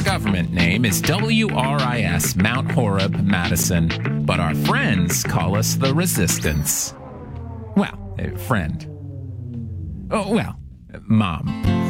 government name is WRIS Mount Horeb, Madison, but our friends call us the Resistance. Well, friend. Oh, well, Mom.